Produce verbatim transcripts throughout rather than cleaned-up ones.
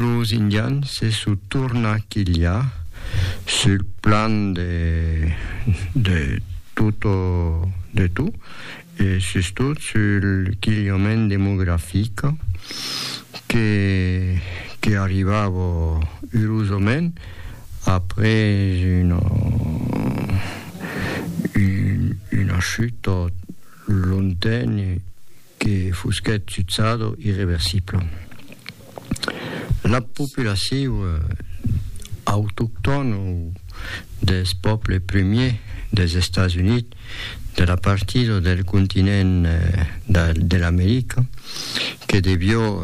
les Indiens se retournent qu'il y a sur le plan de, de, tout, de tout, et surtout sur le kilomètre démographique qui, qui arriva heureusement après une, une, une chute lointaine qui fusquait succado irréversible. La population autochtone des peuples premiers des États-Unis, de la partie du continent de, de l'Amérique, qui devió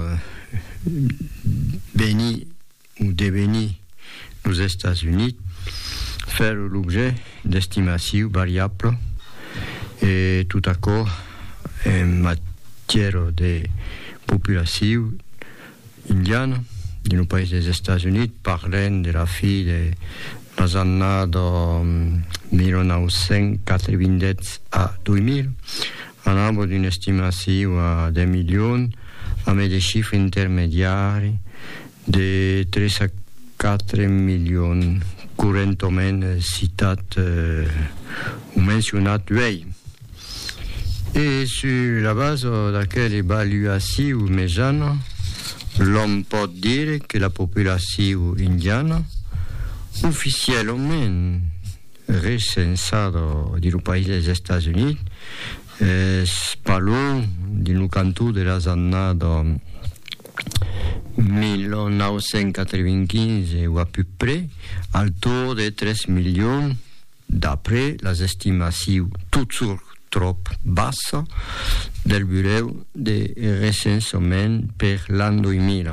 venir ou devenir aux États-Unis, faire l'objet d'estimations variables et tout à coup, en matière de population indienne, dans le pays des États-Unis, parlant de la fille de les années de dix-neuf quatre-vingt-dix à deux mille, en nombre d'une estimation à deux millions, avec des chiffres intermédiaires de trois à quatre millions, couramment cités euh, ou mentionnés veille. Et sur la base de laquelle évaluation médiane, l'on peut dire que la population indienne, officiellement recensée dans le pays des États-Unis, est pas loin du canton de la années de dix-neuf quatre-vingt-quinze ou à peu près, autour de treize millions, d'après les estimations toujours trop basses del bureau de recensement per l'an deux mille.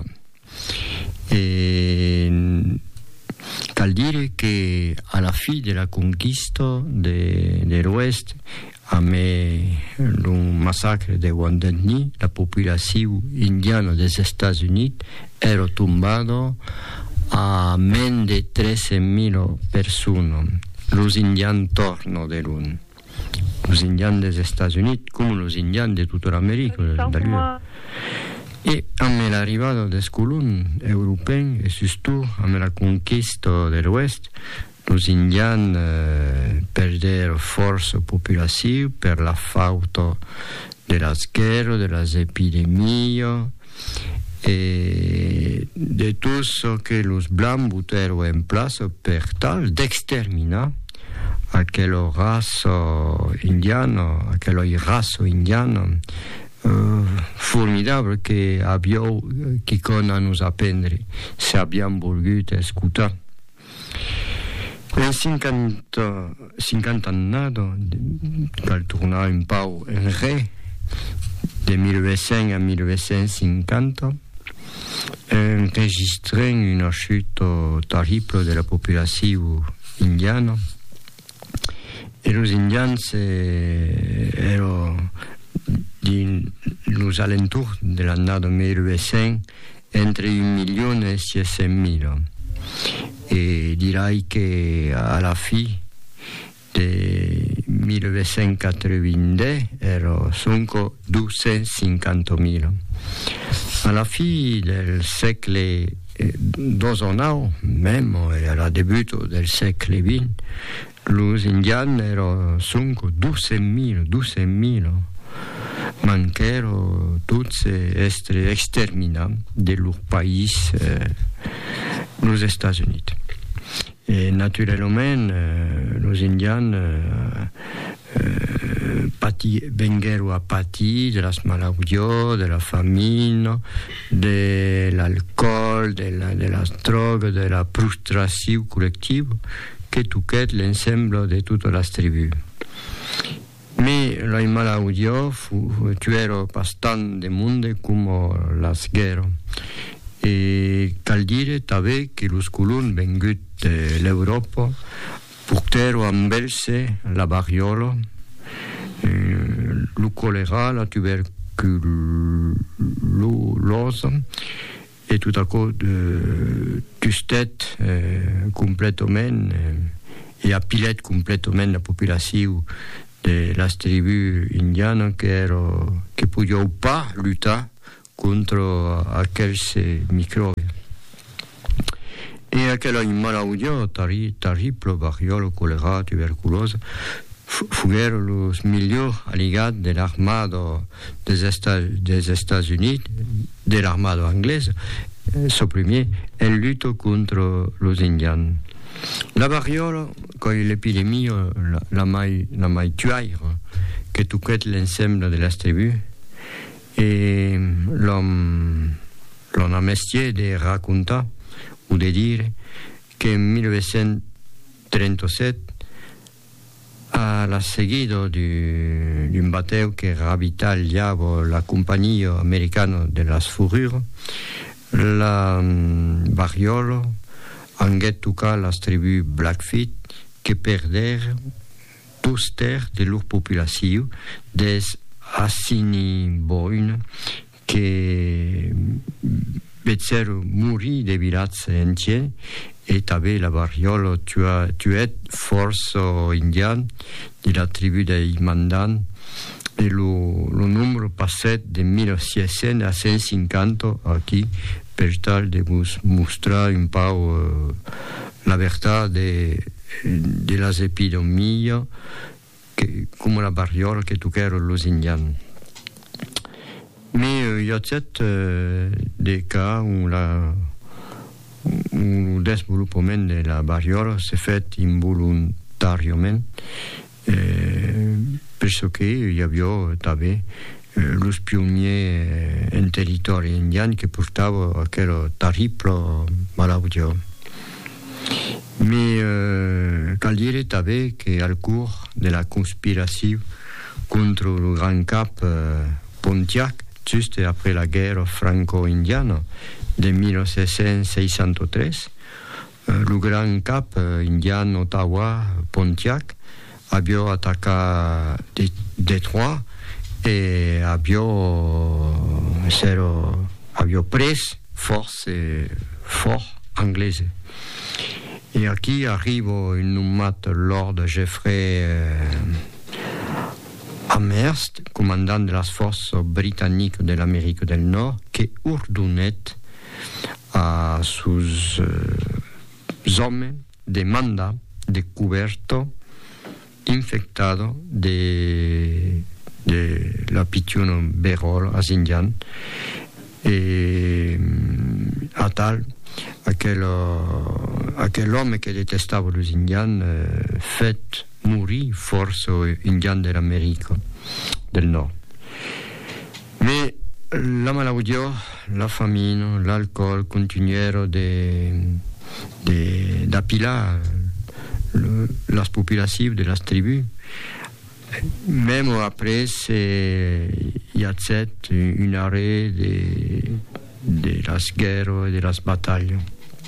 Et cal dire qu'à la fin de la conquiste de, de l'Ouest, avec le massacre de Wounded Knee, la population indienne des États-Unis est tombée à moins de treize mille personnes. Les Indiens tornent de l'une. Les Indiens des États-Unis, comme les Indiens de toute l'Amérique, d'ailleurs. Et avec l'arrivée des colons européens, et surtout avec la conquête de l'Ouest, les Indiens euh, perdèrent force population per la faute de las guerres, de las épidémies et de tout ce que les Blancs butèrent en place per tal d'exterminer aquella race indiana, aquella race indiana euh, formidable que abbiamo qui qu'on a nous apprendre si abbiamo voluto écouter. En cinquanta, cinquanta annato, cal tornar un peu enrere, de dix-neuf cents à dix-neuf cinquanta, enregistrant une chute terrible de la population indienne. Et les Indiens erano aux alentours de l'année de dix-neuf cents entre un million et six cent mille. Et dirais qu'à la fin de dix-neuf quatre-vingt-dix erano solo duecentocinquantamila. À la fin del siècle dix-neuf, même à la début del siècle vingt, les Indiens erano solo duecemila, duecemila. Manquèrent tous être exterminés de leur pays, euh, les États-Unis. Et naturellement, euh, les Indiens euh, euh, venguèrent à pâtir de las maladies, de la famine, de l'alcool, de la, de la drogue, de la frustration collective que touchait l'ensemble de toutes les tribus. Mais les maladies tuèrent bastant de monde comme las guerres. Et cal dire també que les colons venguts de l'Europa portèrent amb ells la variola, le choléra, la tuberculose, et tout à coup de tustet euh, complètement euh, et apilait complètement la population de las tribus indianes qui ne pouvaient pas lutter contre aquells microbes. E aquella in malaudio tari, terrible variolo, cólera, tuberculose, fueron los mejores aliados del armado des, Esta, des Estados Unidos, del armado inglés, eh, suprimé en lutte contre los indianos. La variola, quand l'épidémie la, la mai, la mai tuaire, que touquait l'ensemble de las tribus, et l'homme, l'on a mestier de raconter ou de dire qu'en dix-neuf trentasept, a la seguido d'un bateo que ravitagliava la compagnia americana de las fourrures, la um, variola anguet tocar las tribus Blackfeet que perderen tous terres de leur population des Assiniboines que vezzero morir de village entiers et també la variola tuet force indian de la tribu des Mandan et le, le nombre passait de mille six cents à cent cinquante aquí per tal de vos mostrar un peu euh, la vérité de, de las epidemias que, comme la variola que toquèrent los indians. Mais il euh, y a peut-être euh, des cas où la un développement de la variola s'est fait involuntariament eh, parce qu'il y avait també eh, les pionniers en territori indien que portaven aquella terrible malaltia. Mais euh, cal dire també que al cours de la conspiration contre le grand cap eh, Pontiac, juste après la guerre franco-indienne de dix-neuf cent soixante-treize, euh, le grand cap euh, indien Ottawa Pontiac avait attaqué Détroit et avait, avait pris force fort anglaise. Et aquí arrive un nommé Lord Jeffrey euh, Amherst, commandant de las forces britanniques de l'Amérique del Nord, qui ordonnait a sus uh, hommes de mandat de coberto infectado de, de la pichona verol as indian et a tal aquel, uh, aquel homme que detestava los indians uh, fait mourir force indian de l'Amérique del Nord. Mais la maladie, la famine, l'alcool continuèrent d'appiler las populations de las tribus. Même après, il y a un arrêt de, de las guerres et de las batailles.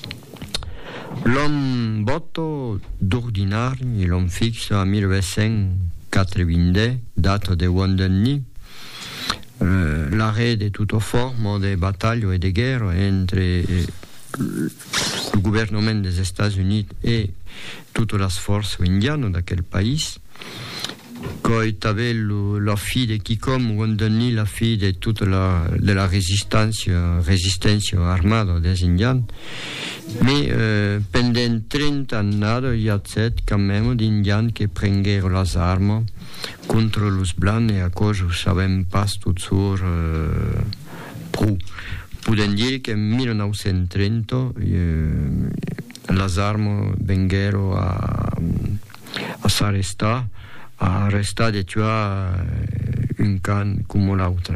L'homme voto d'ordinaire, l'homme fixe en dix-neuf cent quatre-vingt-deux, date de Wandeni, Euh, l'arrêt de toute forme de bataille et de guerre entre euh, le gouvernement des États-Unis et toutes les forces indiennes de quel pays. Quand il avait la fille de Kikom, Wandeni, la fille de toute la, de la résistance, résistance armée des Indiens. Mais euh, pendant trente ans, il y a quand même d'Indiens qui prenèrent les armes contre les Blancs et à cause, je ne savais pas tout sur euh, pro. Pouvons dire qu'en dix-neuf cent trente, euh, les armes vinguèrent à, à s'arrêter, à arrêter de tuer un camp comme l'autre.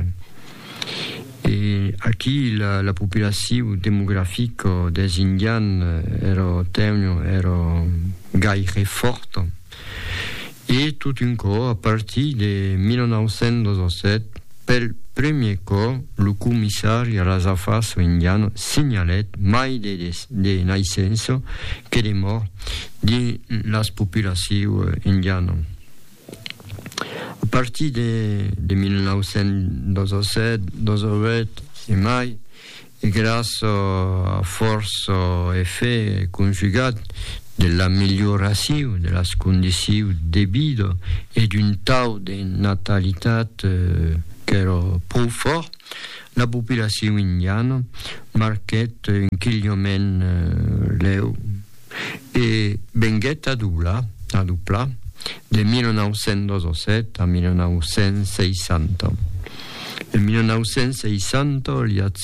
Et aquí la, la population démographique des Indiens era, era gaire forte. Et tout un coup, à partir de dix-neuf cent dix-sept, per premier coup, le commissaire à les affaires indiennes signalait mai de, de, de naissances que de morts de la population indienne. À partir de, de dix-neuf cent dix-sept, dix-huit et mai, et grâce à force effet conjugat de l'amélioration de las conditions de vida et d'un taux de natalité euh, qui era prou fort, la population indienne marquait un kilomètre euh, leu et venguet a doublat, a doublat de dix-neuf cent dix-sept à dix-neuf cent soixante. En dix-neuf cent soixante, il y a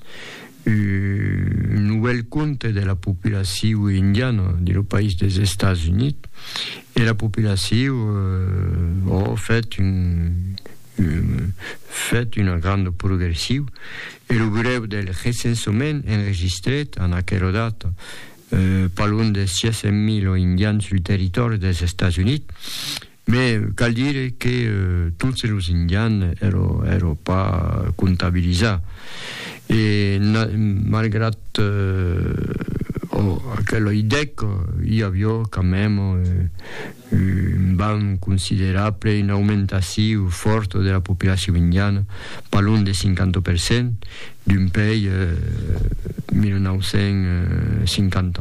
un nouvel compte de la population indienne du pays des États-Unis et la population euh, a fait une, une, fait une grande progression et le bureau de recensement enregistré en aquella date euh, pas loin de six cent mille indiens sur le territoire des États-Unis. Mais cal dire que euh, tous les indiens n'étaient pas comptabilisés. Et na, malgré euh, oh, aquella idée qu'il y avait quand même euh, une bande considérable, une augmentation forte de la population indienne, pas loin de cinquante pour cent d'un pays euh, dix-neuf cent cinquante.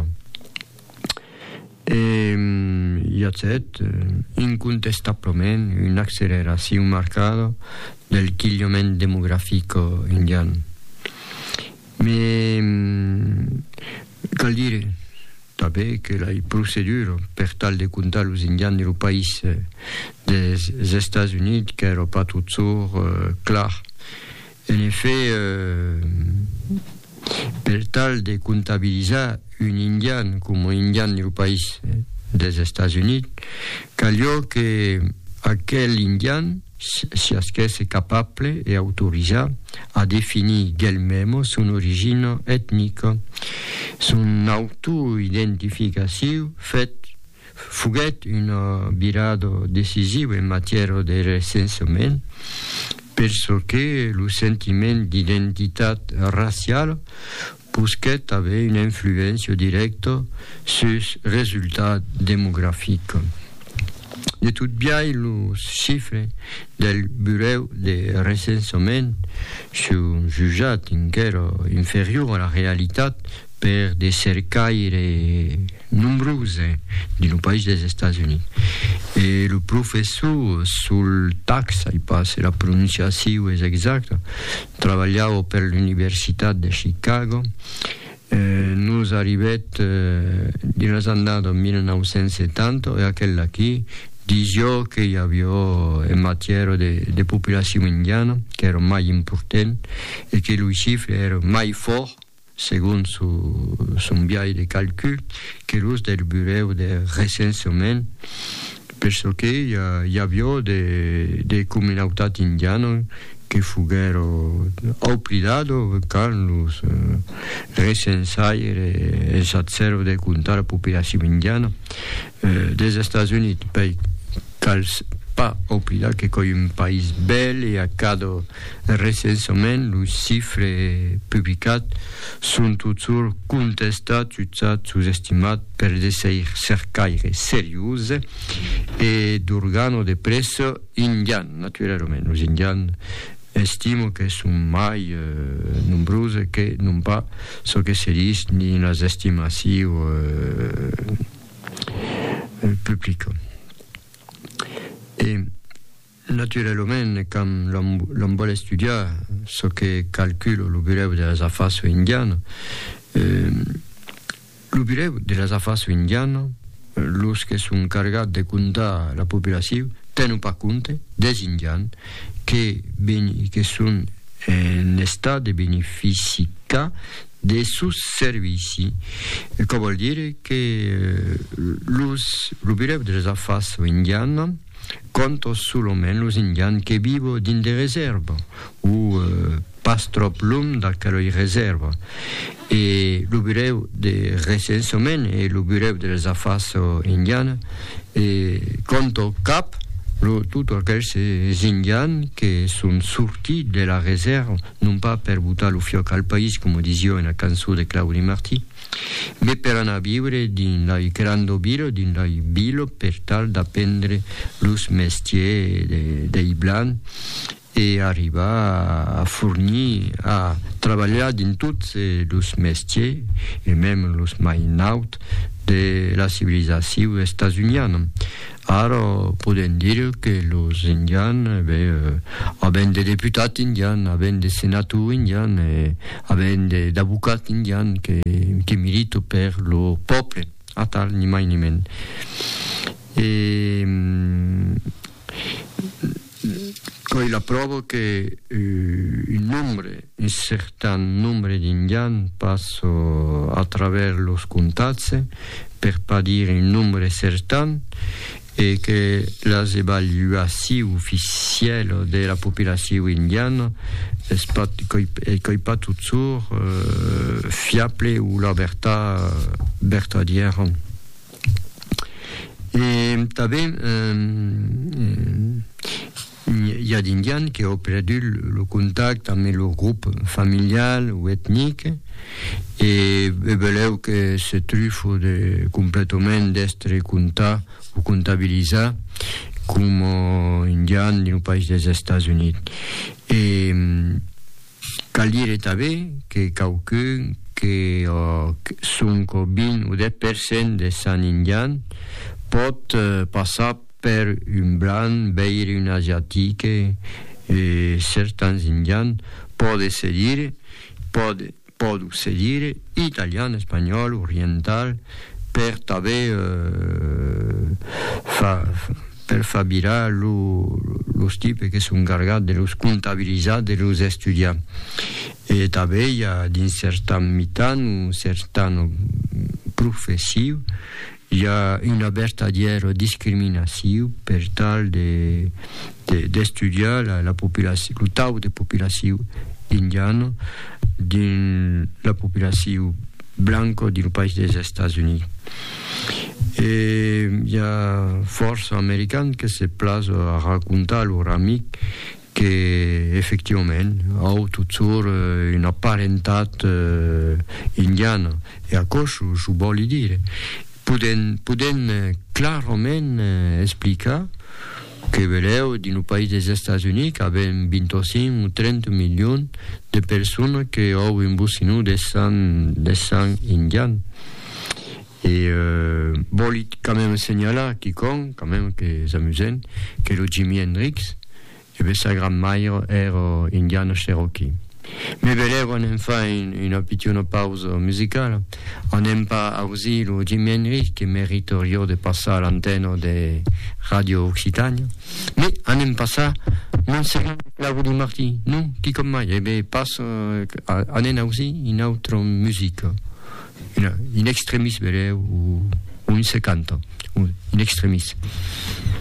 Et il y a cette, incontestablement une accélération marquée del kilomètre démographique indien. Mais cal dire també que la procédure per tal de comptar els indians del país des États-Unis que n'era pas toujours euh, clar. En effet, euh, per tal de comptabilitzar un indian com un indian del país des États-Unis, calió que aquell indian si es capable et autorisé à définir elle-même son origine ethnique, son auto-identification faite fuguet une virada décisive en matière de recensement parce que le sentiment d'identité raciale busquait avait une influence directe sur les résultats démographiques. De tout bien, les chiffres del bureau de recensement sont jugés encore inférieurs à la réalité per des cercaires nombreux du pays des États-Unis. Et le professeur sur le taxe, il passe la prononciation est exacte, travaillait pour l'Université de Chicago. Euh, nous arrivons euh, dans les années dix-neuf cent soixante et aquel qui disait qu'il y avait en matière de, de population indienne qui era mai important et que le chiffre era mai fort selon son, son biais de calcul que l'us del bureau de recensement parce qu'il y, y avait des, des communautés indiennes que fueron obligados quand los uh, recensaiers esatsero de contar la population indienne uh, des États-Unis, parce qu'ils pas obligats que comme un pays bel et à cada recensement, les chiffres publiés sont toujours contestés, sous-estimés per des cercaires sérieux et d'organes de presse indiens, naturellement. Les Indiens estimo que sont mai euh, nombreux que non pas ce que se dit ni les estimations euh, publiques. Et naturellement, quand l'on veut étudier ce que calcule le bureau des affaires indiennes, euh, le bureau des affaires indiennes, lorsque sont carregats de compter la population, tient pas compte des Indiens qui, qui sont en état de bénéficier de sus services. Ce qui veut dire que euh, los, le bureau des affaires indiennes compte seulement les Indiens qui vivent dans des réserves ou euh, pas trop loin d'aquelles réserves. Et le bureau de recensement et le bureau des affaires indiennes compte cap tous aquells Indiens qui sont sortis de la réserve, non pas per buttar le fioc al país, comme disait la chanson de Claudi Martí, mais per anar a vivre dans la grande ville, dans la ville, per tal d'apprendre les métiers des de blancs et arriva à fournir, à travailler dans tous les métiers et même les mainautes de la civilisation états-unienne. Alors, podem dire que les Indiens eh, avaient des députés indiens, avaient des sénateurs indiens, et avaient des avocats indiens qui, qui militent pour le peuple, à tal ni mai ni men. Et quand la preuve que euh, un nombre, un certain nombre d'Indiens passent à travers les contacts, pour pas dire un nombre certain, et que les évaluations officielles de la population indienne n'est pas toujours euh, fiable ou la vertadière. Et también il y a d'Indiens qui ont perdu le contact avec leur groupe familial ou ethnique et veulent que ce truffe de complètement d'être compta ou comptabilisé comme Indien dans pays des États-Unis. Et cal dire també que quelqu'un que uh, son vingt ou dix pour cent de san indians pot uh, passar per un blanc, veure un asiàtic et certains indians poden se dire, poden, poden se dire italien, espanyol, oriental, per també uh, fa, per fabricar els tipus que són encarregats de los comptabilitzar de los estudiants. Et també hi ha dins certain mitant un certain professió hi ha una vertadiera discriminació per tal de, de, d'estudiar la, la populació, el tau de població indiana dins la població blanca del país dels Estats Units. Et hi ha força americans que se place a racontar a leurs amics que effectivament ha toujours una parentat uh, indiana e a cosa ho vol dire. Podem, podem clarament uh, explicar que veleu din el país dels Estats Units avem vint-i-cinc o trenta milions de persones que han embossinut de sang, de sang indian. Et euh, vol quand même signaler quiconque, quand même que c'est amusant, que le Jimi Hendrix, et bien sa grand-mère era indiana cherokee. Mais veleu on fait une, une petite pause musicale. On n'aime pas aussi le Jimi Hendrix qui mériterait de passer à l'antenne de Radio Occitanie. Mais on n'aime pas ça. Non, c'est Claudio Martí. Non, qui comme moi. Et bien passe, on a aussi une autre musique. Une, une extremis veleu ou, ou une secante. Une extremis.